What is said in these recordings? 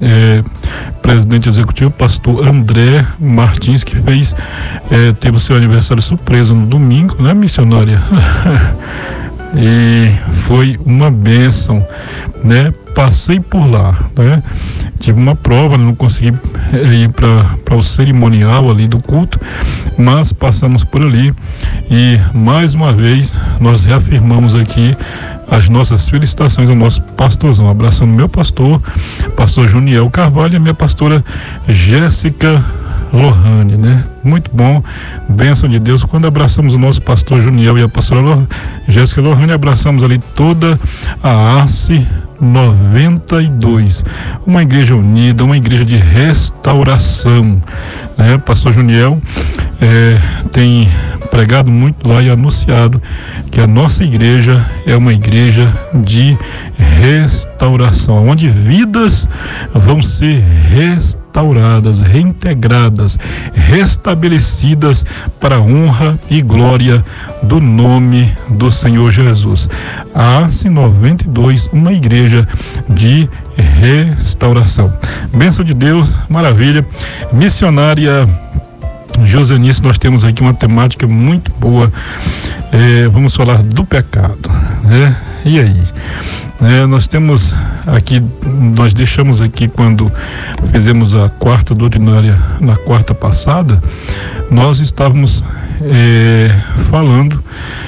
presidente executivo, pastor André Martins, que teve o seu aniversário surpresa no domingo, né, missionária? E foi uma bênção, né? Passei por lá, né? Tive uma prova, não consegui ir para o cerimonial ali do culto, mas passamos por ali e mais uma vez nós reafirmamos aqui as nossas felicitações ao nosso pastorzão, abraçando meu pastor Juniel Carvalho e a minha pastora Jéssica Lohane, né? Muito bom, bênção de Deus. Quando abraçamos o nosso pastor Juniel e a pastora Jéssica Lohane, abraçamos ali toda a ACE 92, uma igreja unida, uma igreja de restauração, né? Pastor Juniel tem pregado muito lá e anunciado que a nossa igreja é uma igreja de restauração, onde vidas vão ser restauradas, reintegradas, restabelecidas para a honra e glória do nome do Senhor Jesus. A ACE 92, uma igreja de restauração. Bênção de Deus, maravilha. Missionária Josenice, nós temos aqui uma temática muito boa. Vamos falar do pecado, né? E aí? Nós deixamos aqui, quando fizemos a quarta doutrinária na quarta passada, nós estávamos falando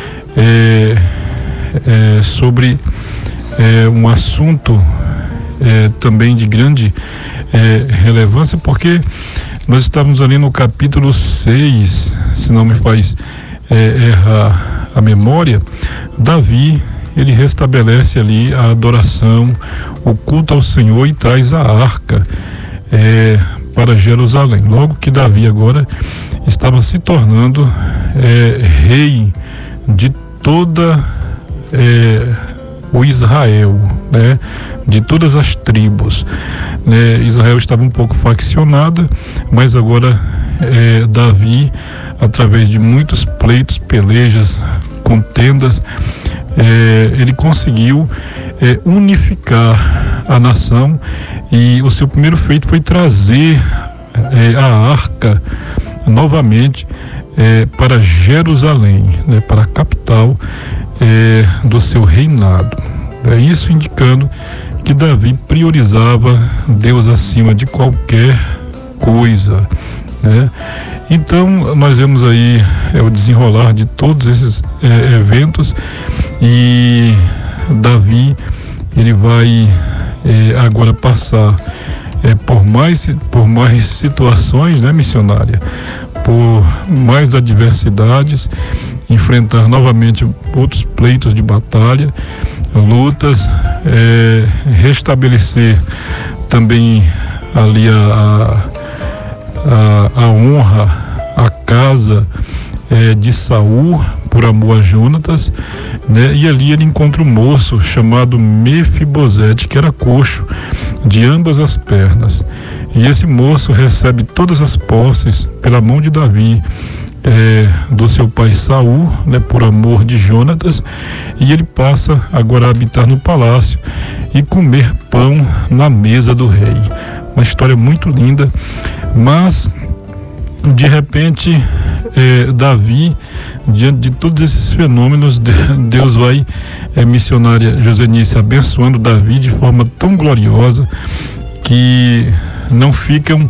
sobre um assunto também de grande relevância, porque nós estávamos ali no capítulo 6, se não me faz errar a memória. Davi, ele restabelece ali a adoração, o culto ao Senhor, e traz a arca para Jerusalém. Logo que Davi agora estava se tornando rei de toda o Israel, né? De todas as tribos, né? Israel estava um pouco faccionada, mas agora Davi, através de muitos pleitos, pelejas, contendas, ele conseguiu unificar a nação, e o seu primeiro feito foi trazer a arca novamente para Jerusalém, né? Para a capital do seu reinado. Isso indicando que Davi priorizava Deus acima de qualquer coisa, né? Então nós vemos aí o desenrolar de todos esses eventos, e Davi, ele vai agora passar por mais situações, né, missionária? Por mais adversidades, enfrentar novamente outros pleitos de batalha, lutas, restabelecer também ali a honra, a casa de Saul, por amor a Jonatas, né? E ali ele encontra um moço chamado Mefibosete, que era coxo de ambas as pernas, e esse moço recebe todas as posses pela mão de Davi, do seu pai Saul, né, por amor de Jonatas, e ele passa agora a habitar no palácio e comer pão na mesa do rei. Uma história muito linda, mas de repente Davi, diante de todos esses fenômenos, Deus vai, missionária Josenice, abençoando Davi de forma tão gloriosa que não ficam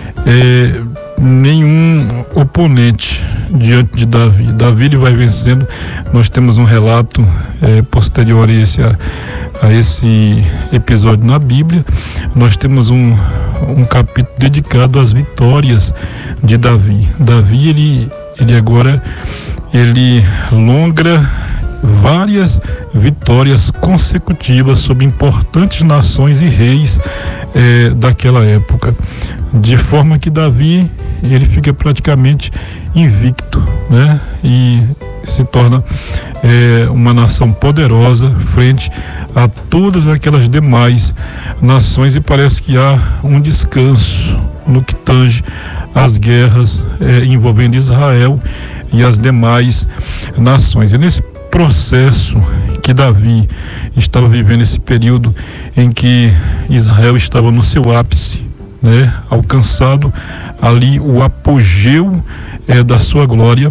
nenhum oponente diante de Davi. Davi, ele vai vencendo. Nós temos um relato posterior a esse episódio na Bíblia. Nós temos um capítulo dedicado às vitórias de Davi. Davi, ele agora logra várias vitórias consecutivas sobre importantes nações e reis daquela época, de forma que Davi, ele fica praticamente invicto, né? E se torna uma nação poderosa frente a todas aquelas demais nações, e parece que há um descanso no que tange às guerras envolvendo Israel e as demais nações. E nesse processo que Davi estava vivendo, esse período em que Israel estava no seu ápice, né? Alcançado ali o apogeu da sua glória.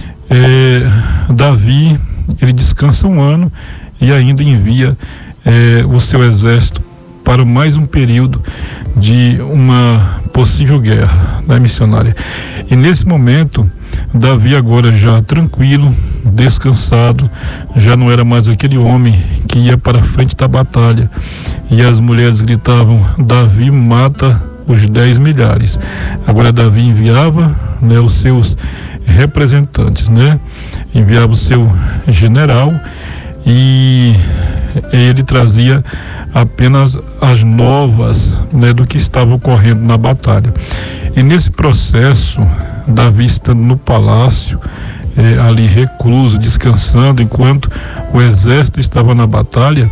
Davi, ele descansa um ano e ainda envia o seu exército para mais um período de uma possível guerra, né, missionária. E nesse momento, Davi agora já tranquilo, descansado, já não era mais aquele homem que ia para a frente da batalha e as mulheres gritavam: Davi mata os 10 milhares. Agora Davi enviava, né, os seus representantes, né? Enviava o seu general e ele trazia apenas as novas, né, do que estava ocorrendo na batalha. E nesse processo, Davi estando no palácio, ali recluso, descansando, enquanto o exército estava na batalha,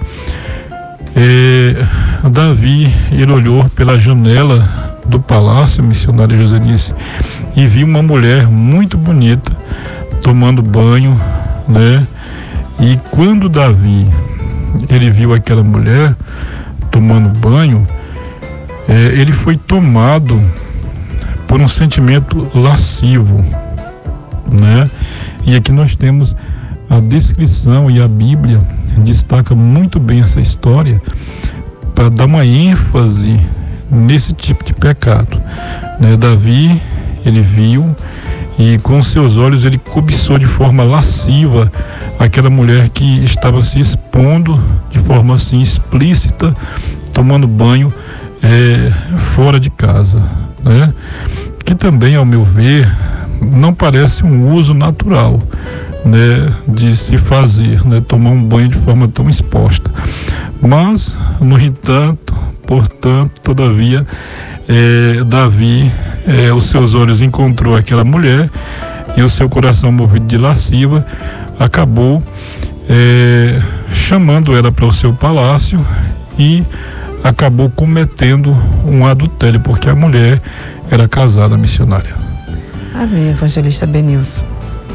Davi, ele olhou pela janela do palácio, missionária Josenice, e viu uma mulher muito bonita tomando banho, né? E quando Davi, ele viu aquela mulher tomando banho, ele foi tomado por um sentimento lascivo, né? E aqui nós temos a descrição, e a Bíblia destaca muito bem essa história para dar uma ênfase nesse tipo de pecado, né? Davi, ele viu e com seus olhos ele cobiçou de forma lasciva aquela mulher que estava se expondo de forma assim explícita, tomando banho fora de casa, né? Que também, ao meu ver, não parece um uso natural, né, de se fazer, né, tomar um banho de forma tão exposta. Mas, no entanto, portanto, todavia, Davi, os seus olhos encontrou aquela mulher e o seu coração movido de lasciva acabou chamando ela para o seu palácio e acabou cometendo um adultério, porque a mulher era casada, missionária. Amém, evangelista Benilson.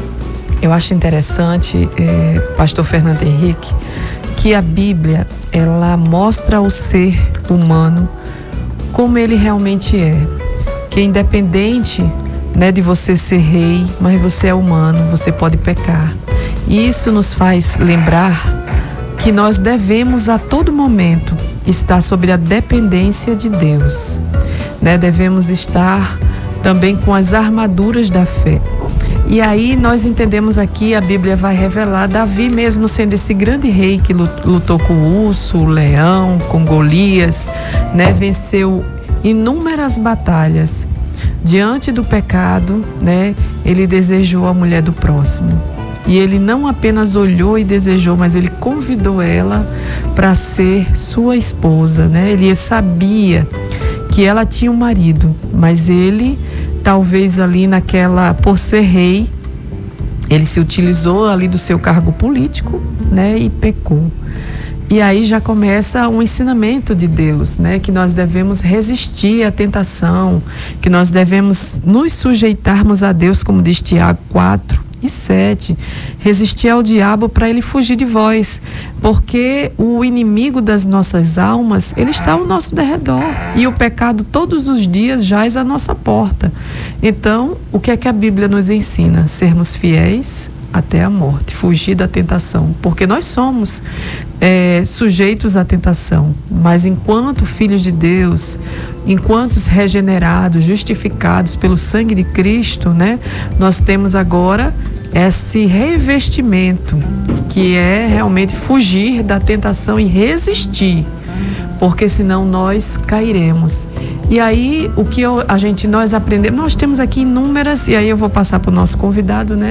Eu acho interessante, pastor Fernando Henrique, que a Bíblia, ela mostra o ser humano como ele realmente é. Que independente, né, de você ser rei, mas você é humano, você pode pecar. E isso nos faz lembrar que nós devemos a todo momento estar sobre a dependência de Deus, né? Devemos estar também com as armaduras da fé. E aí nós entendemos aqui, a Bíblia vai revelar Davi mesmo sendo esse grande rei que lutou com o urso, o leão, com Golias, né? Venceu inúmeras batalhas. Diante do pecado, né? Ele desejou a mulher do próximo. E ele não apenas olhou e desejou, mas ele convidou ela para ser sua esposa, né? Ele sabia que ela tinha um marido, mas ele, talvez ali naquela, por ser rei, ele se utilizou ali do seu cargo político, né? E pecou. E aí já começa um ensinamento de Deus, né? Que nós devemos resistir à tentação, que nós devemos nos sujeitarmos a Deus, como diz Tiago 4:7, resistir ao diabo para ele fugir de vós, porque o inimigo das nossas almas, ele está ao nosso derredor, e o pecado todos os dias jaz à nossa porta. Então, o que é que a Bíblia nos ensina? Sermos fiéis até a morte, fugir da tentação, porque nós somos sujeitos à tentação, mas enquanto filhos de Deus, enquanto regenerados, justificados pelo sangue de Cristo, né, nós temos agora esse revestimento, que é realmente fugir da tentação e resistir, porque senão nós cairemos. E aí, o que nós aprendemos, nós temos aqui inúmeras, e aí eu vou passar para o nosso convidado, né?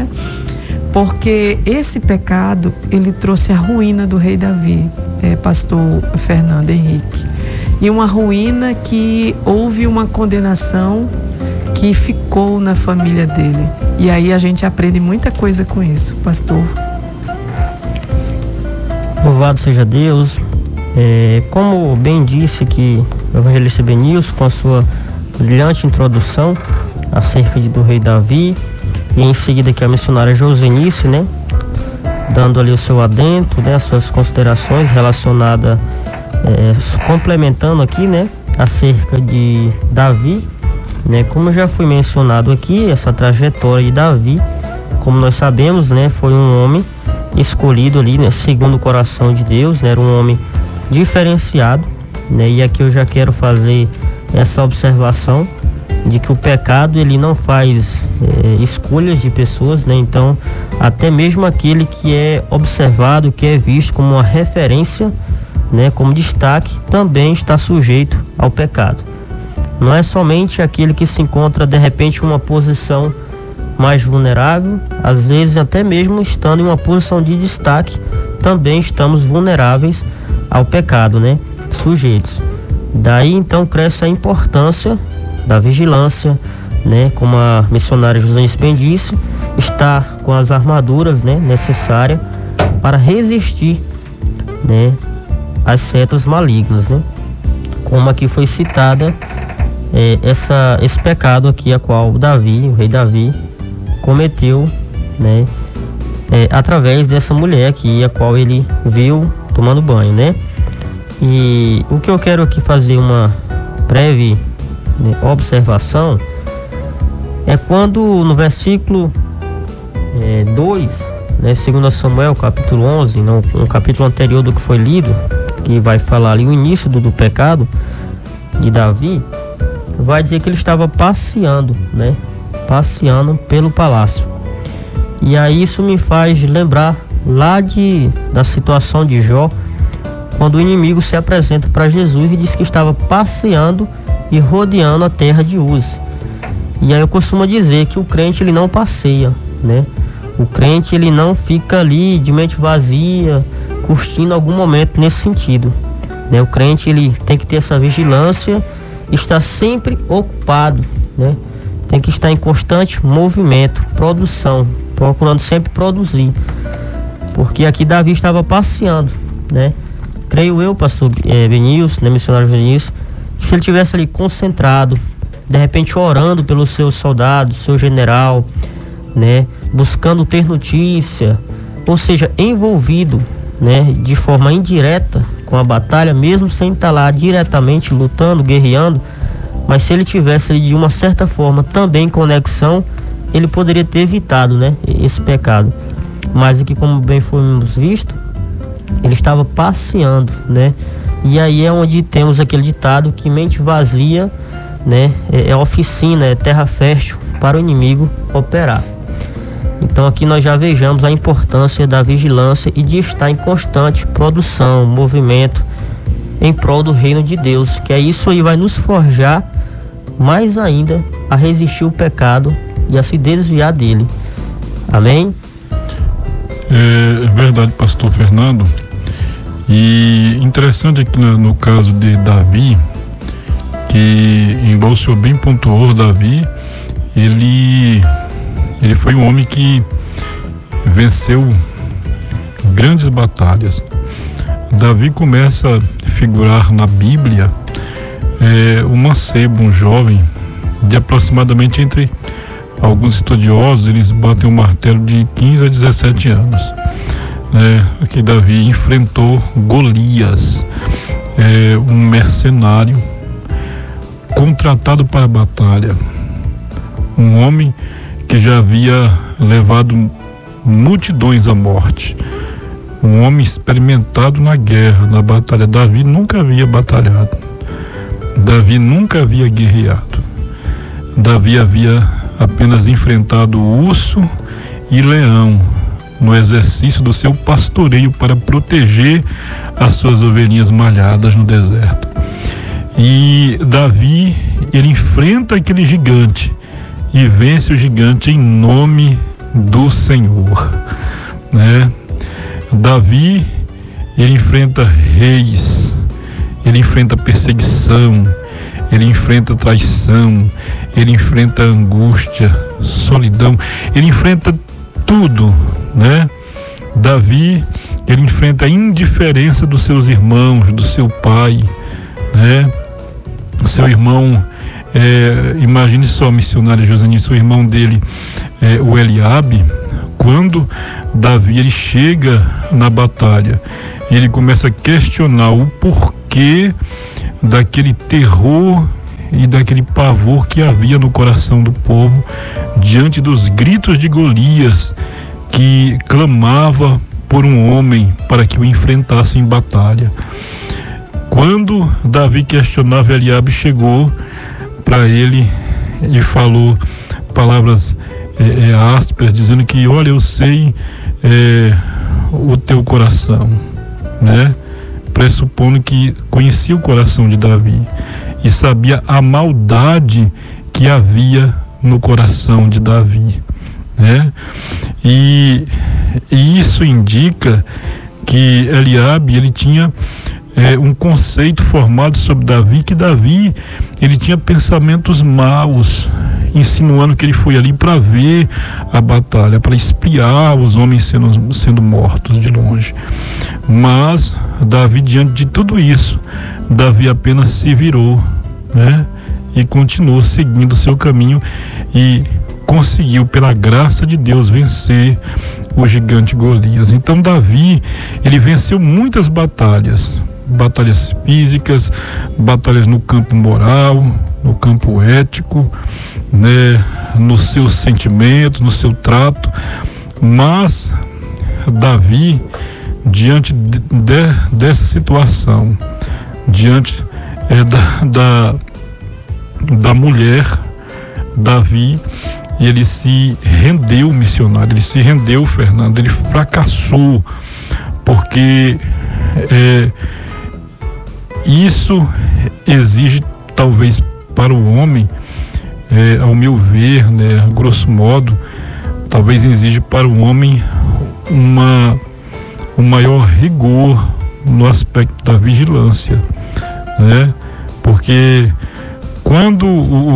Porque esse pecado, ele trouxe a ruína do rei Davi, pastor Fernando Henrique. E uma ruína que houve uma condenação que ficou na família dele. E aí a gente aprende muita coisa com isso, pastor. Louvado seja Deus. Como bem disse aqui o evangelista Benilson, com a sua brilhante introdução acerca do rei Davi, e em seguida que a missionária Josenice, né, dando ali o seu adentro, né, as suas considerações relacionadas, complementando aqui, né, acerca de Davi, né, como já foi mencionado aqui, essa trajetória de Davi, como nós sabemos, né, foi um homem escolhido ali, né, segundo o coração de Deus, né, era um homem diferenciado, né, e aqui eu já quero fazer essa observação de que o pecado ele não faz escolhas de pessoas, né, então até mesmo aquele que é observado, que é visto como uma referência, né, como destaque, também está sujeito ao pecado. Não é somente aquele que se encontra de repente em uma posição mais vulnerável, às vezes até mesmo estando em uma posição de destaque, também estamos vulneráveis ao pecado, né, sujeitos. Daí então cresce a importância da vigilância, né, como a missionária Josanice bem disse, estar com as armaduras, né, necessárias para resistir, né, às setas malignas, né, como aqui foi citada esse pecado aqui a qual o rei Davi cometeu, né, através dessa mulher aqui a qual ele viu tomando banho, né. E o que eu quero aqui fazer uma breve observação é quando no versículo 2, né, 2 Samuel capítulo 11, um capítulo anterior do que foi lido, que vai falar ali o início do pecado de Davi, vai dizer que ele estava passeando, né, passeando pelo palácio. E aí isso me faz lembrar lá da situação de Jó, quando o inimigo se apresenta para Jesus e diz que estava passeando e rodeando a terra de Uz. E aí eu costumo dizer que o crente ele não passeia, né? O crente ele não fica ali de mente vazia, curtindo algum momento nesse sentido, né? O crente ele tem que ter essa vigilância, estar sempre ocupado, né? Tem que estar em constante movimento, produção, procurando sempre produzir. Porque aqui Davi estava passeando, né? Creio eu, pastor Benilson, né, missionário Benilson, que se ele tivesse ali concentrado, de repente orando pelos seus soldados, seu general, né, buscando ter notícia, ou seja, envolvido, né, de forma indireta com a batalha, mesmo sem estar lá diretamente lutando, guerreando, mas se ele tivesse ali de uma certa forma também em conexão, ele poderia ter evitado, né, esse pecado. Mas aqui, como bem fomos visto, ele estava passeando, né? E aí é onde temos aquele ditado que mente vazia, né, é oficina, é terra fértil para o inimigo operar. Então aqui nós já vejamos a importância da vigilância e de estar em constante produção, movimento em prol do reino de Deus, que é isso aí vai nos forjar mais ainda a resistir ao pecado e a se desviar dele. Amém? É verdade, pastor Fernando. E interessante aqui no caso de Davi, que embora o senhor bem pontuou, Davi, ele foi um homem que venceu grandes batalhas. Davi começa a figurar na Bíblia um mancebo, um jovem de aproximadamente, entre alguns estudiosos, eles batem o martelo de 15 a 17 anos. Que Davi enfrentou Golias, um mercenário contratado para a batalha, um homem que já havia levado multidões à morte, um homem experimentado na guerra, na batalha. Davi nunca havia batalhado, Davi nunca havia guerreado, Davi havia apenas enfrentado urso e leão no exercício do seu pastoreio para proteger as suas ovelhinhas malhadas no deserto. E Davi, ele enfrenta aquele gigante e vence o gigante em nome do Senhor, né? Davi, ele enfrenta reis, ele enfrenta perseguição, ele enfrenta traição, ele enfrenta angústia, solidão, ele enfrenta tudo, né? Davi, ele enfrenta a indiferença dos seus irmãos, do seu pai, né? O seu irmão, imagine só, missionário Josanice, o irmão dele, o Eliabe, quando Davi ele chega na batalha e ele começa a questionar o porquê daquele terror e daquele pavor que havia no coração do povo diante dos gritos de Golias, que clamava por um homem para que o enfrentasse em batalha. Quando Davi questionava, Eliabe chegou para ele e falou palavras ásperas, dizendo que, olha, eu sei o teu coração, né? Pressupondo que conhecia o coração de Davi e sabia a maldade que havia no coração de Davi, né? E isso indica que Eliabe ele tinha um conceito formado sobre Davi, que Davi ele tinha pensamentos maus, insinuando que ele foi ali para ver a batalha, para espiar os homens sendo mortos de longe. Mas Davi, diante de tudo isso, Davi apenas se virou, né? E continuou seguindo o seu caminho e conseguiu, pela graça de Deus, vencer o gigante Golias. Então Davi, ele venceu muitas batalhas físicas, batalhas no campo moral, no campo ético, né, no seu sentimento, no seu trato. Mas Davi, diante dessa situação, diante da mulher, Davi, ele se rendeu, missionário, ele se rendeu, Fernando, ele fracassou, porque isso exige, talvez, para o homem, ao meu ver, né, grosso modo, talvez exige para o homem um maior rigor no aspecto da vigilância, né? Porque quando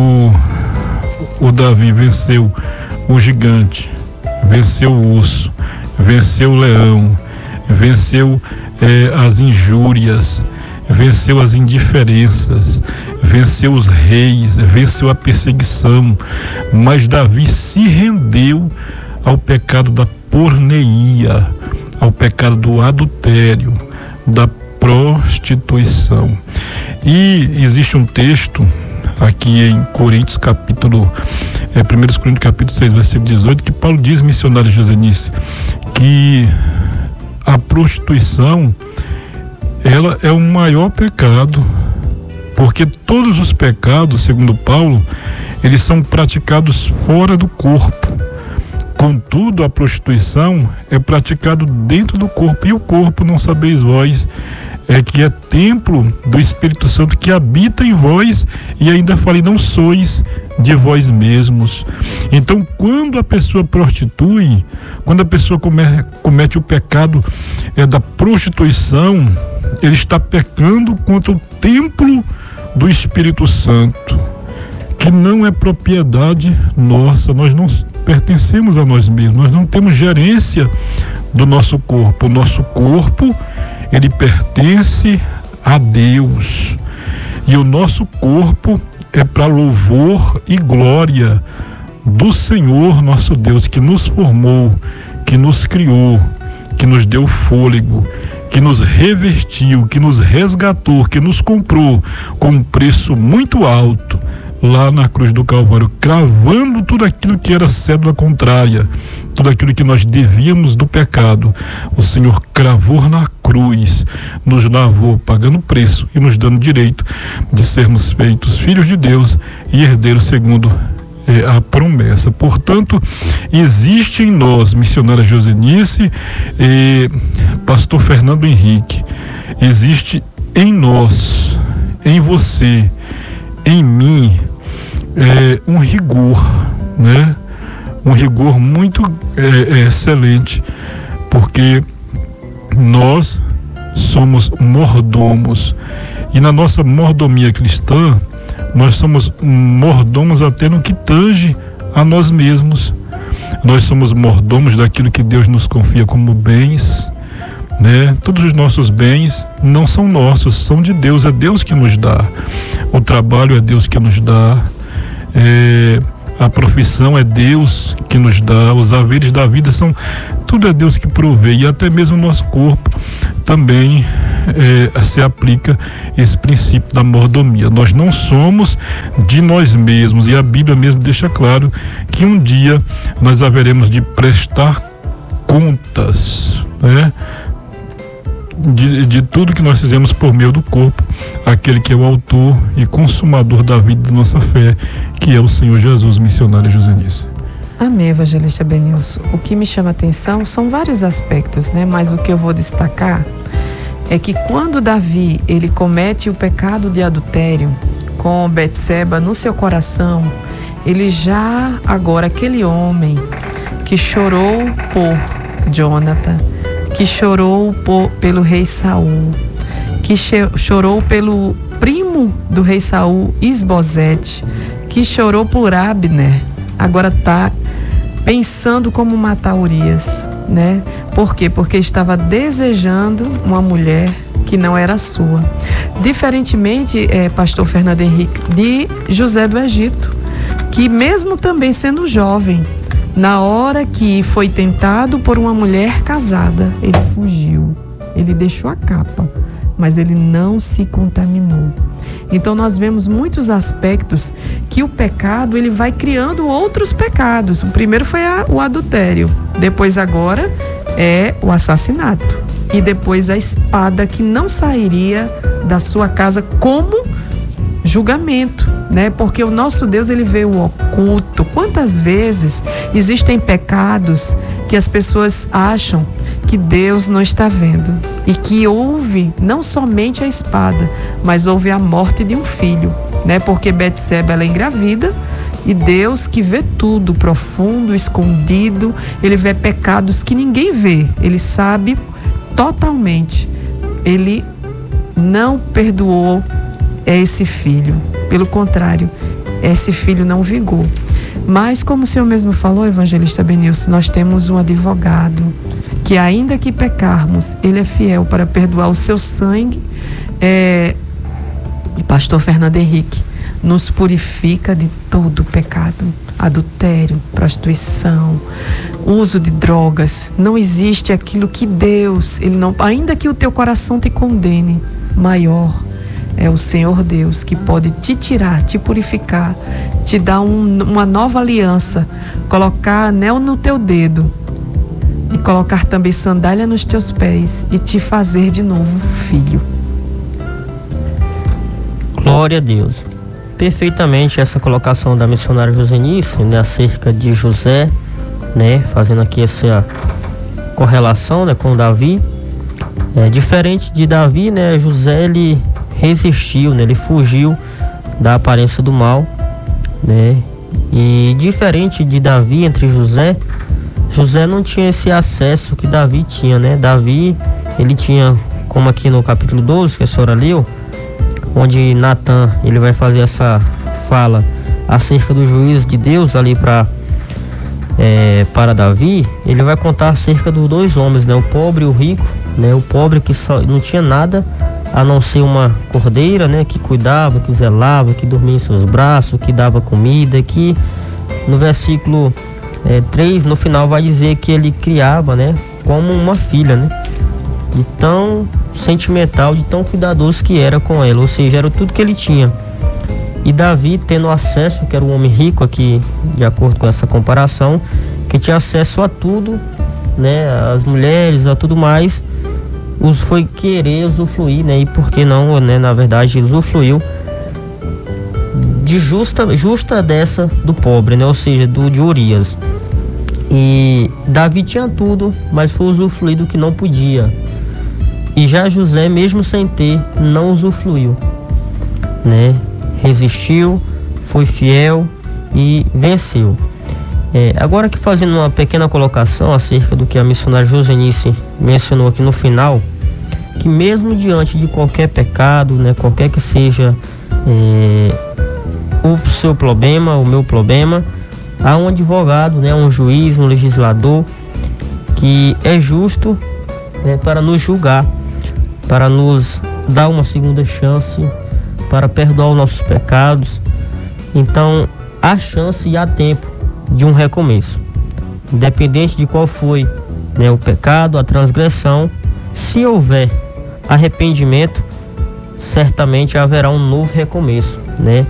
o Davi venceu o gigante, venceu o urso, venceu o leão, venceu as injúrias, venceu as indiferenças, venceu os reis, venceu a perseguição, mas Davi se rendeu ao pecado da porneia, ao pecado do adultério, da prostituição. E existe um texto aqui em Coríntios, 1 Coríntios capítulo 6, versículo 18, que Paulo diz, missionário Josenice, que a prostituição, ela é o maior pecado, porque todos os pecados, segundo Paulo, eles são praticados fora do corpo. Contudo, a prostituição é praticada dentro do corpo, e o corpo, não sabeis vós, que é templo do Espírito Santo que habita em vós, e ainda falei, não sois de vós mesmos. Então, quando a pessoa prostitui, quando a pessoa comete o pecado da prostituição, ele está pecando contra o templo do Espírito Santo, que não é propriedade nossa. Nós não pertencemos a nós mesmos, nós não temos gerência do nosso corpo. O nosso corpo, ele pertence a Deus, e o nosso corpo é para louvor e glória do Senhor nosso Deus, que nos formou, que nos criou, que nos deu fôlego, que nos revestiu, que nos resgatou, que nos comprou com um preço muito alto lá na cruz do Calvário, cravando tudo aquilo que era cédula contrária, tudo aquilo que nós devíamos do pecado. O Senhor cravou na cruz, nos lavou, pagando preço e nos dando direito de sermos feitos filhos de Deus e herdeiros segundo a promessa. Portanto, existe em nós, missionária Josenice e pastor Fernando Henrique, existe em nós, em você, em mim, um rigor, né? Um rigor muito excelente, porque nós somos mordomos, e na nossa mordomia cristã, nós somos mordomos até no que tange a nós mesmos. Nós somos mordomos daquilo que Deus nos confia como bens, né? Todos os nossos bens não são nossos, são de Deus, é Deus que nos dá. O trabalho é Deus que nos dá, a profissão é Deus que nos dá, os haveres da vida tudo é Deus que provê, e até mesmo o nosso corpo também se aplica esse princípio da mordomia. Nós não somos de nós mesmos, e a Bíblia mesmo deixa claro que um dia nós haveremos de prestar contas, né? De tudo que nós fizemos por meio do corpo, aquele que é o autor e consumador da vida da nossa fé, que é o Senhor Jesus. Missionária Josenice. Amém, evangelista Benilson. O que me chama a atenção são vários aspectos, né? Mas o que eu vou destacar é que quando Davi, ele comete o pecado de adultério com Betseba no seu coração, ele já agora, aquele homem que chorou por Jonathan, que chorou pelo rei Saul, que chorou pelo primo do rei Saul, Isbosete, que chorou por Abner, agora está pensando como matar Urias, né? Por quê? Porque estava desejando uma mulher que não era sua. Diferentemente, pastor Fernando Henrique, de José do Egito, que mesmo também sendo jovem, na hora que foi tentado por uma mulher casada, ele fugiu, ele deixou a capa, mas ele não se contaminou. Então nós vemos muitos aspectos que o pecado, ele vai criando outros pecados. O primeiro foi o adultério, depois agora é o assassinato, e depois a espada que não sairia da sua casa como julgamento, né? Porque o nosso Deus, ele vê o oculto. Quantas vezes existem pecados que as pessoas acham que Deus não está vendo, e que houve não somente a espada, mas houve a morte de um filho, né? Porque Betseba, ela é engravida, e Deus, que vê tudo, profundo, escondido, ele vê pecados que ninguém vê, ele sabe totalmente. Ele não perdoou esse filho, pelo contrário, esse filho não vingou. Mas, como o senhor mesmo falou, evangelista Benilson, nós temos um advogado que, ainda que pecarmos, ele é fiel para perdoar. O seu sangue, pastor Fernando Henrique, nos purifica de todo pecado, adultério, prostituição, uso de drogas. Não existe aquilo que Deus, ele não, ainda que o teu coração te condene, maior é o Senhor Deus, que pode te tirar, te purificar, te dar uma nova aliança, colocar anel no teu dedo e colocar também sandália nos teus pés e te fazer de novo filho. Glória a Deus. Perfeitamente essa colocação da missionária Josenice, né, acerca de José, né, fazendo aqui essa correlação, né, com Davi. Diferente de Davi, né, José, ele resistiu, né, ele fugiu da aparência do mal, né? E diferente de Davi, entre José não tinha esse acesso que Davi tinha, né? Davi, ele tinha, como aqui no capítulo 12, que a senhora leu, onde Natan, ele vai fazer essa fala acerca do juízo de Deus ali para Davi. Ele vai contar acerca dos dois homens, né? O pobre e o rico, né? O pobre que só não tinha nada a não ser uma cordeira, né? Que cuidava, que zelava, que dormia em seus braços, que dava comida, que no versículo 3, no final, vai dizer que ele criava, né? Como uma filha, né? De tão sentimental, de tão cuidadoso que era com ela, ou seja, era tudo que ele tinha. E Davi, tendo acesso, que era um homem rico aqui, de acordo com essa comparação, que tinha acesso a tudo, né? As mulheres, a tudo mais, foi querer usufruir, né? E por que não, né? Na verdade, usufruiu de justa dessa do pobre, né? Ou seja, de Urias. E Davi tinha tudo, mas foi usufruir do que não podia. E já José, mesmo sem ter, não usufruiu, né? Resistiu, foi fiel e venceu. Agora que fazendo uma pequena colocação acerca do que a missionária Josenice mencionou aqui no final, que mesmo diante de qualquer pecado, né, qualquer que seja o seu problema, o meu problema, há um advogado, né, um juiz, um legislador que é justo, né, para nos julgar, para nos dar uma segunda chance, para perdoar os nossos pecados. Então, há chance e há tempo de um recomeço. Independente de qual foi, né, o pecado, a transgressão, se houver arrependimento, certamente haverá um novo recomeço, né?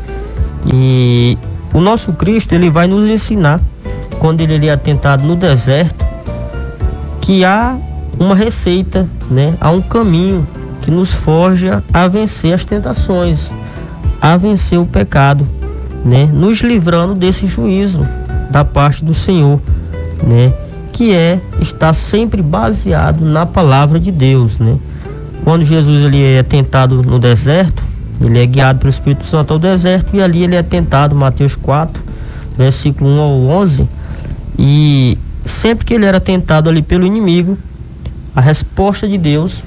E o nosso Cristo, ele vai nos ensinar, quando ele é tentado no deserto, que há uma receita, né? Há um caminho que nos forja a vencer as tentações, a vencer o pecado, né? Nos livrando desse juízo da parte do Senhor, né? Que está sempre baseado na palavra de Deus, né? Quando Jesus ele é tentado no deserto, ele é guiado pelo Espírito Santo ao deserto, e ali ele é tentado, Mateus 4, versículo 1 ao 11, e sempre que ele era tentado ali pelo inimigo, a resposta de Deus,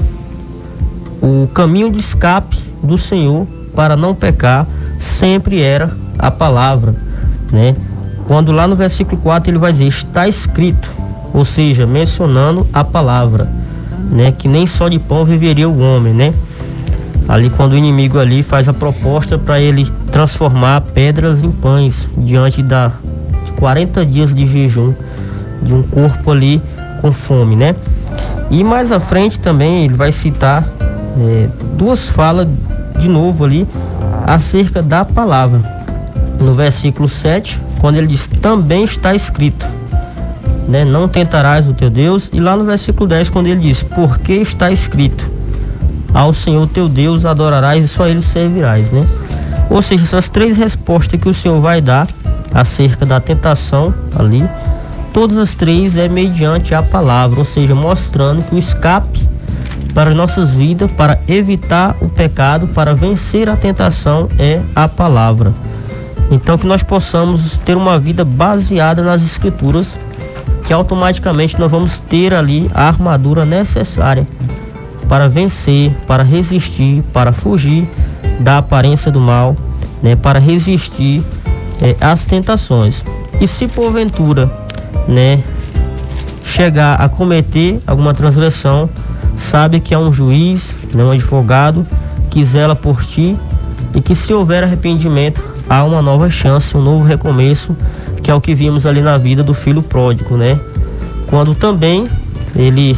o caminho de escape do Senhor para não pecar, sempre era a palavra, né? Quando lá no versículo 4 ele vai dizer, está escrito, ou seja, mencionando a palavra, né? Que nem só de pão viveria o homem, né? Ali quando o inimigo ali faz a proposta para ele transformar pedras em pães diante de 40 dias de jejum de um corpo ali com fome, né? E mais à frente também ele vai citar duas falas de novo ali acerca da palavra. No versículo 7, quando ele diz, também está escrito, né? Não tentarás o teu Deus. E lá no versículo 10, quando ele diz, porque está escrito, ao Senhor teu Deus adorarás e só ele servirás, né? Ou seja, essas três respostas que o Senhor vai dar acerca da tentação ali, todas as três é mediante a palavra, ou seja, mostrando que o escape para as nossas vidas, para evitar o pecado, para vencer a tentação, é a palavra. Então que nós possamos ter uma vida baseada nas Escrituras, que automaticamente nós vamos ter ali a armadura necessária para vencer, para resistir, para fugir da aparência do mal, né, para resistir às tentações. E se porventura, né, chegar a cometer alguma transgressão, sabe que há um juiz, né, um advogado que zela por ti, e que se houver arrependimento, há uma nova chance, um novo recomeço, que é o que vimos ali na vida do filho pródigo, né? Quando também ele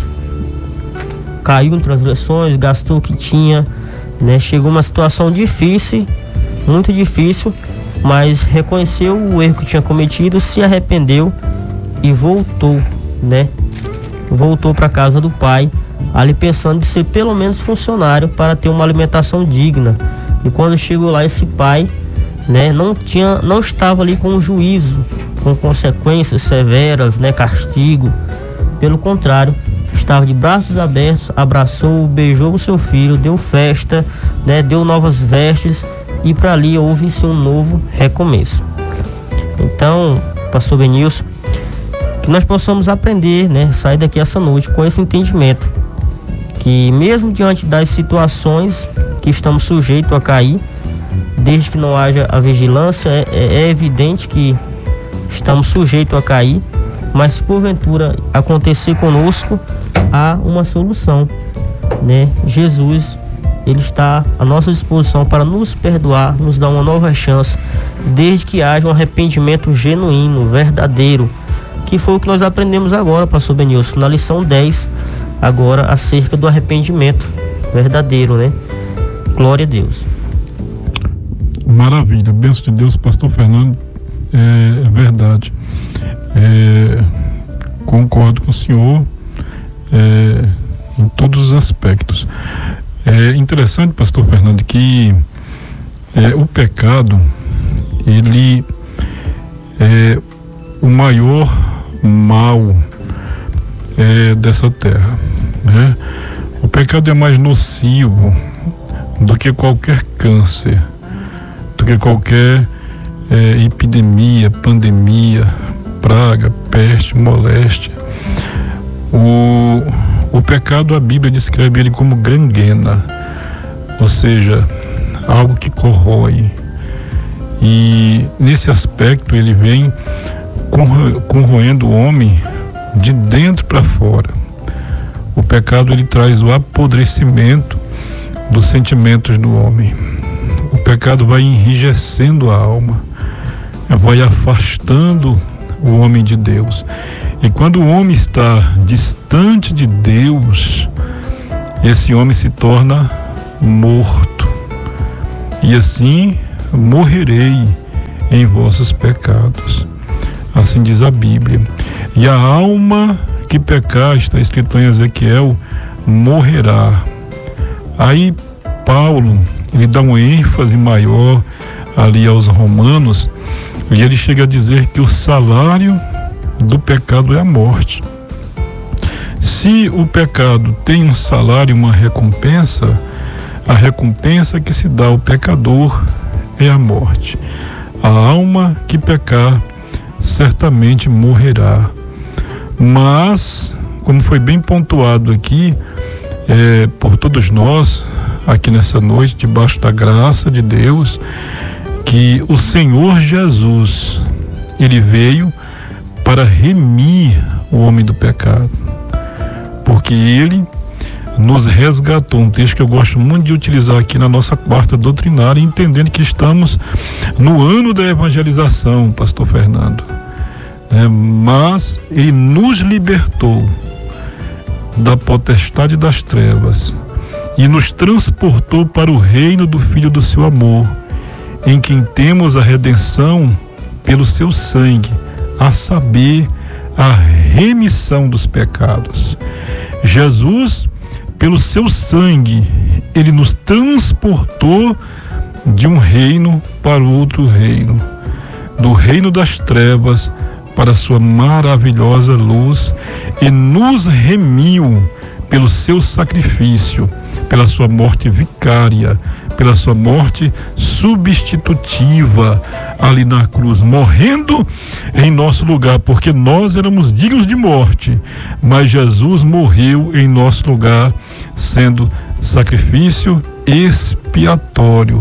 caiu em transgressões, gastou o que tinha, né? Chegou uma situação difícil, muito difícil, mas reconheceu o erro que tinha cometido, se arrependeu e voltou, né? Voltou para a casa do pai, ali pensando em ser pelo menos funcionário para ter uma alimentação digna. E quando chegou lá, esse pai, né, não estava ali com um juízo, com consequências severas, né, castigo. Pelo contrário, estava de braços abertos, abraçou, beijou o seu filho, deu festa, né, deu novas vestes, e para ali houve-se um novo recomeço. Então, pastor Benilson, que nós possamos aprender, né, sair daqui essa noite com esse entendimento, que mesmo diante das situações que estamos sujeitos a cair, desde que não haja a vigilância, é evidente que estamos sujeitos a cair, mas se porventura acontecer conosco, há uma solução, né? Jesus, ele está à nossa disposição para nos perdoar, nos dar uma nova chance, desde que haja um arrependimento genuíno, verdadeiro, que foi o que nós aprendemos agora, pastor Benilson, na lição 10, agora acerca do arrependimento verdadeiro, né? Glória a Deus. Maravilha, bênção de Deus, pastor Fernando, é verdade. Concordo com o senhor em todos os aspectos. É interessante, pastor Fernando, que o pecado, ele é o maior mal dessa terra, né? O pecado é mais nocivo do que qualquer câncer, do que qualquer epidemia, pandemia, praga, peste, moléstia. O pecado, a Bíblia descreve ele como gangrena, ou seja, algo que corrói. E nesse aspecto ele vem corroendo o homem de dentro para fora. O pecado, ele traz o apodrecimento dos sentimentos do homem. O pecado vai enrijecendo a alma. vai afastando o homem de Deus. E quando o homem está distante de Deus, esse homem se torna morto. E assim morrerei em vossos pecados. Assim diz a Bíblia. E a alma que pecar, está escrito em Ezequiel, morrerá. Aí Paulo, ele dá um ênfase maior ali aos romanos, e ele chega a dizer que o salário do pecado é a morte. Se o pecado tem um salário, uma recompensa, a recompensa que se dá ao pecador é a morte. A alma que pecar certamente morrerá. Mas, como foi bem pontuado aqui, por todos nós, aqui nessa noite, debaixo da graça de Deus, que o Senhor Jesus, ele veio para remir o homem do pecado, porque ele nos resgatou. Um texto que eu gosto muito de utilizar aqui na nossa quarta doutrinária, entendendo que estamos no ano da evangelização, pastor Fernando, mas ele nos libertou da potestade das trevas e nos transportou para o reino do Filho do seu amor, em quem temos a redenção pelo seu sangue, a saber, a remissão dos pecados. Jesus, pelo seu sangue, ele nos transportou de um reino para outro reino, do reino das trevas para a sua maravilhosa luz, e nos remiu pelo seu sacrifício, pela sua morte vicária, pela sua morte substitutiva ali na cruz, morrendo em nosso lugar, porque nós éramos dignos de morte, mas Jesus morreu em nosso lugar, sendo sacrifício expiatório,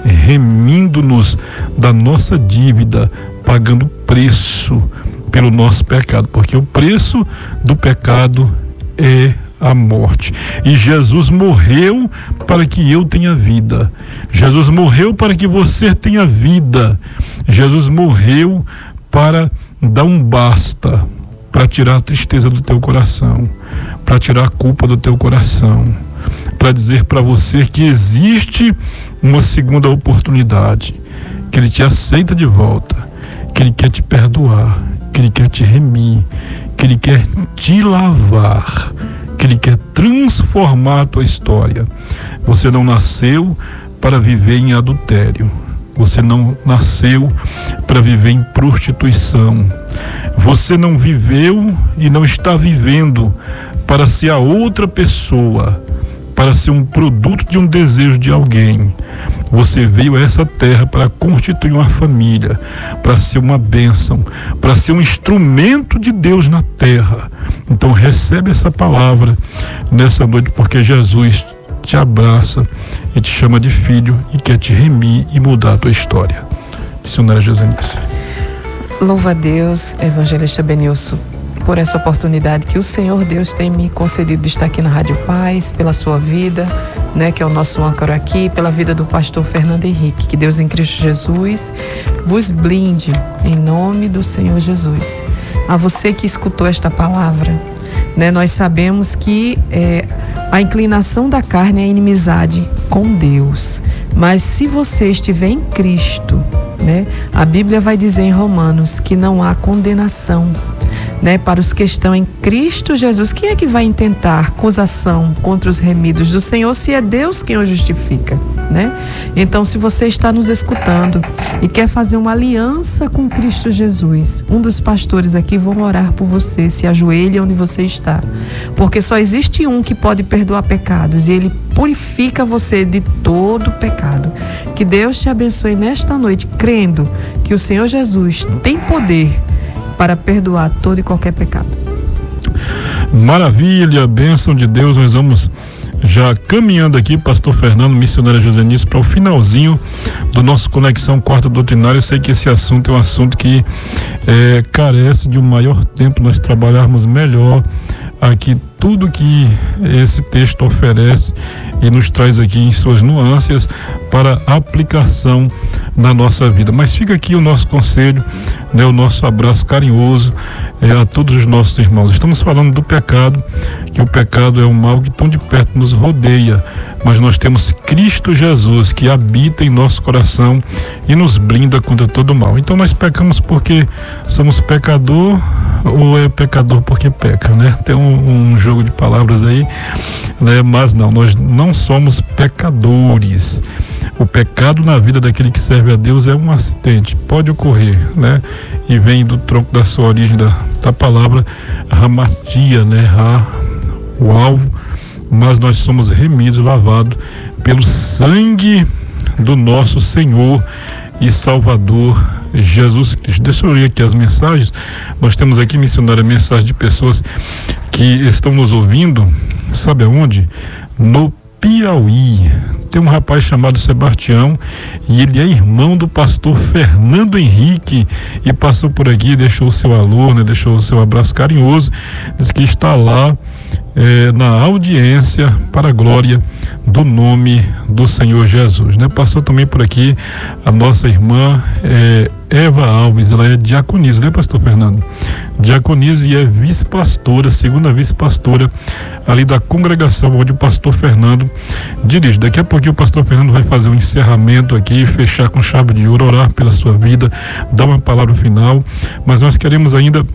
remindo-nos da nossa dívida, pagando preço pelo nosso pecado, porque o preço do pecado é a morte. E Jesus morreu para que eu tenha vida. Jesus morreu para que você tenha vida. Jesus morreu para dar um basta, para tirar a tristeza do teu coração, para tirar a culpa do teu coração, para dizer para você que existe uma segunda oportunidade, que Ele te aceita de volta, que Ele quer te perdoar, que Ele quer te remir, que Ele quer te lavar, que Ele quer transformar a tua história. Você não nasceu para viver em adultério. Você não nasceu para viver em prostituição. Você não viveu e não está vivendo para ser a outra pessoa, para ser um produto de um desejo de alguém. Você veio a essa terra para constituir uma família, para ser uma bênção, para ser um instrumento de Deus na terra. Então recebe essa palavra nessa noite, porque Jesus te abraça e te chama de filho e quer te remir e mudar a tua história. Missionária Josenice. Louva a Deus, evangelista Benilson, por essa oportunidade que o Senhor Deus tem me concedido de estar aqui na Rádio Paz, pela sua vida, que é o nosso âncora aqui, pela vida do pastor Fernando Henrique. Que Deus em Cristo Jesus vos blinde em nome do Senhor Jesus. A você que escutou esta palavra, nós sabemos que a inclinação da carne é a inimizade com Deus, mas se você estiver em Cristo, a Bíblia vai dizer em Romanos que não há condenação, para os que estão em Cristo Jesus. Quem é que vai intentar acusação contra os remidos do Senhor, se é Deus quem o justifica, Então, se você está nos escutando e quer fazer uma aliança com Cristo Jesus, um dos pastores aqui vão orar por você. Se ajoelhe onde você está, porque só existe um que pode perdoar pecados, e Ele purifica você de todo pecado. Que Deus te abençoe nesta noite, crendo que o Senhor Jesus tem poder para perdoar todo e qualquer pecado. Maravilha, bênção de Deus. Nós vamos já caminhando aqui, pastor Fernando, missionária Josenice, para o finalzinho do nosso Conexão Quarta Doutrinária. Eu sei que esse assunto é um assunto que carece de um maior tempo, nós trabalharmos melhor aqui tudo que esse texto oferece e nos traz aqui em suas nuances para aplicação na nossa vida. Mas fica aqui o nosso conselho, né, o nosso abraço carinhoso a todos os nossos irmãos. Estamos falando do pecado, que o pecado é um mal que tão de perto nos rodeia, mas nós temos Cristo Jesus que habita em nosso coração e nos blinda contra todo o mal. Então nós pecamos porque somos pecador ou é pecador porque peca, né? Tem um jogo de palavras aí, né? Mas não, nós não somos pecadores. O pecado na vida daquele que serve a Deus é um acidente, pode ocorrer, né? E vem do tronco da sua origem da palavra hamatia, né? O alvo, mas nós somos remidos, lavados pelo sangue do nosso Senhor e Salvador Jesus Cristo. Deixa eu ler aqui as mensagens. Nós temos aqui, missionária, mensagem de pessoas que estão nos ouvindo, sabe aonde? No Piauí. Tem um rapaz chamado Sebastião e ele é irmão do pastor Fernando Henrique e passou por aqui, deixou o seu alô, né, deixou o seu abraço carinhoso, diz que está lá na audiência para a glória do nome do Senhor Jesus, né? Passou também por aqui a nossa irmã Eva Alves, ela é diaconisa, né, pastor Fernando? Diaconisa e é vice-pastora, segunda vice-pastora ali da congregação onde o pastor Fernando dirige. Daqui a pouquinho o pastor Fernando vai fazer um encerramento aqui, fechar com chave de ouro, orar pela sua vida, dar uma palavra final, mas nós queremos ainda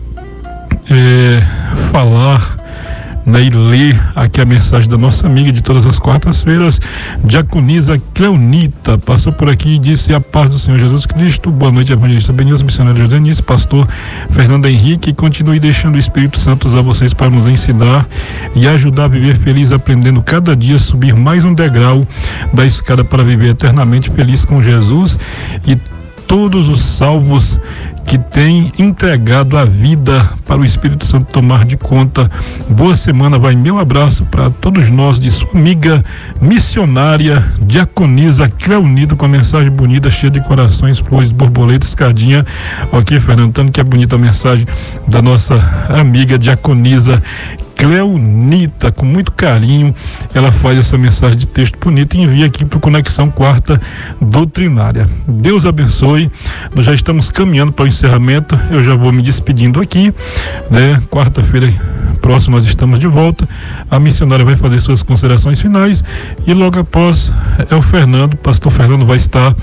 falar, né, e ler aqui a mensagem da nossa amiga de todas as quartas-feiras, diaconisa Cleonita, passou por aqui e disse: a paz do Senhor Jesus Cristo, boa noite, evangelista Benilson, missionário José Nisso, pastor Fernando Henrique, continue deixando o Espírito Santo usar vocês para nos ensinar e ajudar a viver feliz, aprendendo cada dia a subir mais um degrau da escada para viver eternamente feliz com Jesus e todos os salvos que têm entregado a vida para o Espírito Santo tomar de conta. Boa semana, vai meu abraço para todos nós, de sua amiga missionária diaconisa Cleonita, com a mensagem bonita, cheia de corações, flores, borboletas, escadinha. Ok, Fernando, tanto que é bonita a mensagem da nossa amiga diaconisa Cleonita, com muito carinho, ela faz essa mensagem de texto bonita e envia aqui para o Conexão Quarta Doutrinária. Deus abençoe. Nós já estamos caminhando para o encerramento. Eu já vou me despedindo aqui, né? Quarta-feira próxima nós estamos de volta. A missionária vai fazer suas considerações finais e logo após o Fernando, pastor Fernando vai estar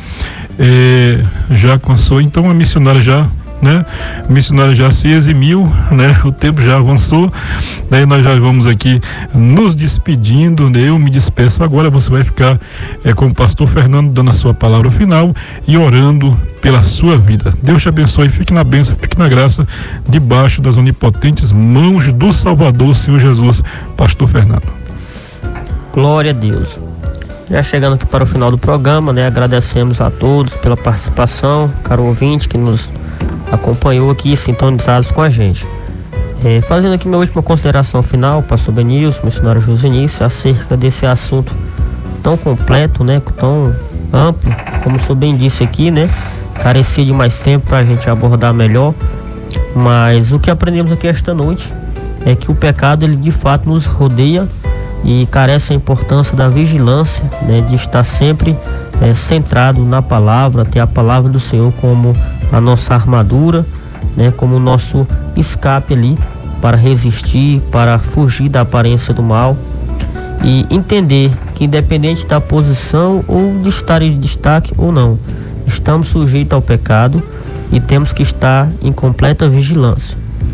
já com a sua. Então a missionária já, né? A missionária já se eximiu, né? O tempo já avançou, daí nós já vamos aqui nos despedindo, né? Eu me despeço agora, você vai ficar com o pastor Fernando dando a sua palavra final e orando pela sua vida. Deus te abençoe, fique na bênção, fique na graça, debaixo das onipotentes mãos do Salvador, Senhor Jesus. Pastor Fernando. Glória a Deus. Já chegando aqui para o final do programa, né? Agradecemos a todos pela participação, caro ouvinte que nos acompanhou aqui, sintonizados com a gente. Fazendo aqui minha última consideração final, pastor Benilson, missionário Josinício, acerca desse assunto tão completo, né? Tão amplo, como o senhor bem disse aqui, né? Carecia de mais tempo para a gente abordar melhor, mas o que aprendemos aqui esta noite é que o pecado, ele de fato nos rodeia e carece a importância da vigilância, né? De estar sempre centrado na palavra, ter a palavra do Senhor como a nossa armadura, né, como o nosso escape ali para resistir, para fugir da aparência do mal, e entender que independente da posição ou de estar em destaque ou não, estamos sujeitos ao pecado e temos que estar em completa vigilância.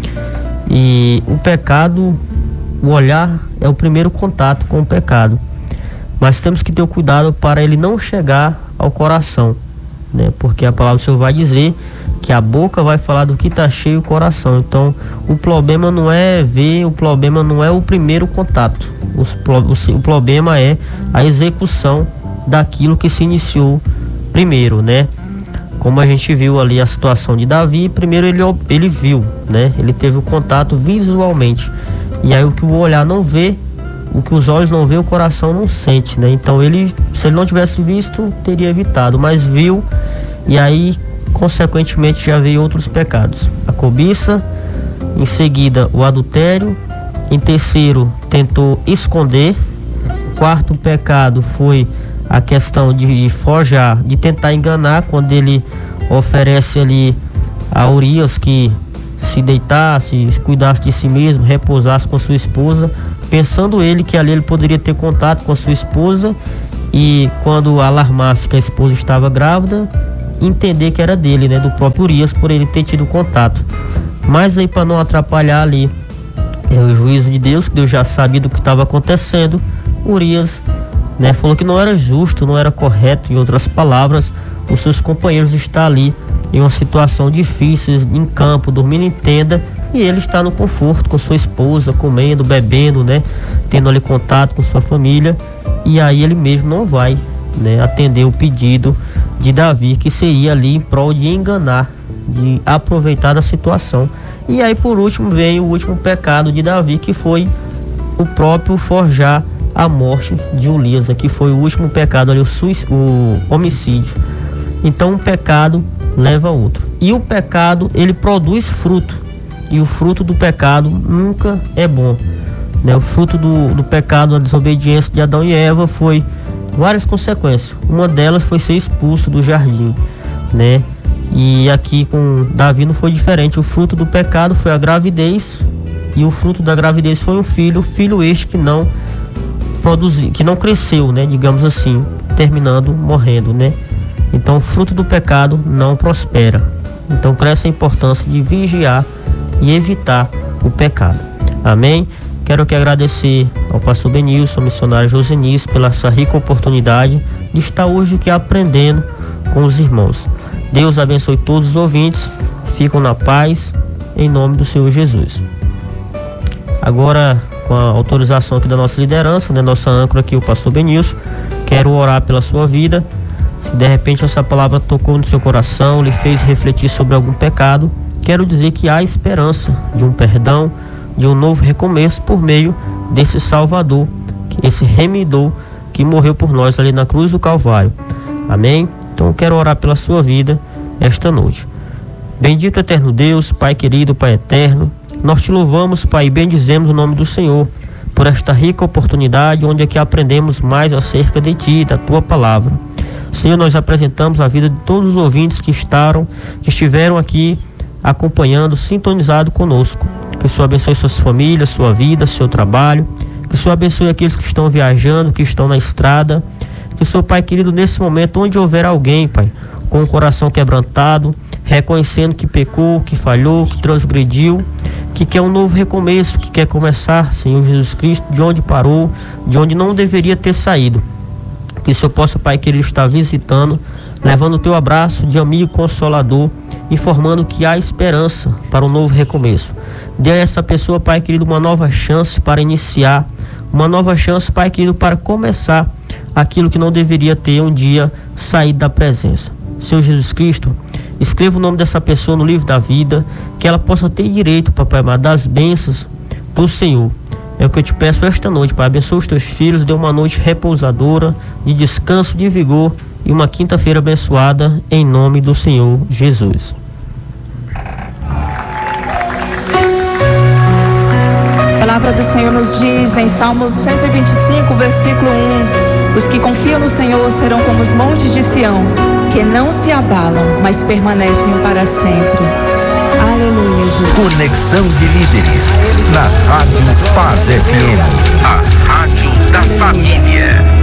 E o pecado, o olhar é o primeiro contato com o pecado, mas temos que ter o cuidado para ele não chegar ao coração, né? Porque a palavra do Senhor vai dizer que a boca vai falar do que está cheio o coração. Então o problema não é ver, o problema não é o primeiro contato, o problema é a execução daquilo que se iniciou primeiro, né? Como a gente viu ali a situação de Davi, primeiro ele viu, né? Ele teve o contato visualmente, e aí o que o olhar não vê, o que os olhos não vê, o coração não sente, né? Então se ele não tivesse visto, teria evitado, mas viu, e aí consequentemente já veio outros pecados: a cobiça, em seguida o adultério, Em terceiro, tentou esconder. Quarto pecado foi a questão de forjar, de tentar enganar, quando ele oferece ali a Urias que se deitasse, cuidasse de si mesmo, repousasse com sua esposa, pensando ele que ali ele poderia ter contato com sua esposa e, quando alarmasse que a esposa estava grávida, entender que era dele, né, do próprio Urias, por ele ter tido contato. Mas aí, para não atrapalhar ali o juízo de Deus, que Deus já sabia do que estava acontecendo, Urias, né, falou que não era justo, não era correto, em outras palavras, os seus companheiros estar ali em uma situação difícil, em campo, dormindo em tenda, e ele está no conforto com sua esposa, comendo, bebendo, né, tendo ali contato com sua família, e aí ele mesmo não vai, né, atender o pedido de Davi, que seria ali em prol de enganar, de aproveitar da situação. E aí, por último, vem o último pecado de Davi, que foi o próprio forjar a morte de Urias, que foi o último pecado ali, o homicídio. Então, um pecado leva a outro. E o pecado, ele produz fruto. E o fruto do pecado nunca é bom, né? O fruto do pecado, a desobediência de Adão e Eva, foi várias consequências. Uma delas foi ser expulso do jardim, né? E aqui com Davi não foi diferente. O fruto do pecado foi a gravidez, e o fruto da gravidez foi um filho este que não produziu, que não cresceu, né? Digamos assim, terminando morrendo, né? Então, o fruto do pecado não prospera. Então, cresce a importância de vigiar e evitar o pecado. Amém? Quero aqui agradecer ao pastor Benilson, ao missionário Josinis, pela essa rica oportunidade de estar hoje aqui aprendendo com os irmãos. Deus abençoe todos os ouvintes. Ficam na paz, em nome do Senhor Jesus. Agora, com a autorização aqui da nossa liderança, né, nossa âncora aqui, o pastor Benilson, quero orar pela sua vida. Se de repente essa palavra tocou no seu coração, lhe fez refletir sobre algum pecado, quero dizer que há esperança de um perdão, de um novo recomeço por meio desse Salvador, esse remidor que morreu por nós ali na cruz do Calvário. Amém? Então eu quero orar pela sua vida esta noite. Bendito eterno Deus, Pai querido, Pai eterno, nós te louvamos, Pai, e bendizemos o nome do Senhor por esta rica oportunidade onde aqui aprendemos mais acerca de Ti, da Tua palavra. Senhor, nós apresentamos a vida de todos os ouvintes que estiveram aqui acompanhando, sintonizado conosco. Que o Senhor abençoe suas famílias, sua vida, seu trabalho. Que o Senhor abençoe aqueles que estão viajando, que estão na estrada. Que o Senhor, Pai querido, nesse momento, onde houver alguém, Pai, com o coração quebrantado, reconhecendo que pecou, que falhou, que transgrediu, que quer um novo recomeço, que quer começar, Senhor Jesus Cristo, de onde parou, de onde não deveria ter saído. Que o Senhor possa, Pai querido, estar visitando, levando o teu abraço de amigo consolador, informando que há esperança para um novo recomeço. Dê a essa pessoa, Pai querido, uma nova chance para iniciar, uma nova chance, Pai querido, para começar aquilo que não deveria ter um dia saído da presença. Senhor Jesus Cristo, escreva o nome dessa pessoa no livro da vida, que ela possa ter direito, Papai amado, das bênçãos do Senhor. É o que eu te peço esta noite, Pai. Abençoa os teus filhos, dê uma noite repousadora, de descanso, de vigor, e uma quinta-feira abençoada, em nome do Senhor Jesus. A palavra do Senhor nos diz em Salmos 125, versículo 1: os que confiam no Senhor serão como os montes de Sião, que não se abalam, mas permanecem para sempre. Aleluia, Jesus. Conexão de líderes na Rádio Paz FM, a rádio da família.